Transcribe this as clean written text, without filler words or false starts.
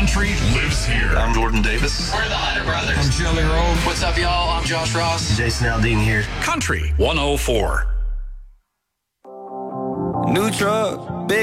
Country lives here. I'm Jordan Davis. We're the Hunter Brothers. I'm Jelly Roll. What's up, y'all? I'm Josh Ross. Jason Aldean here. Country 104. New truck.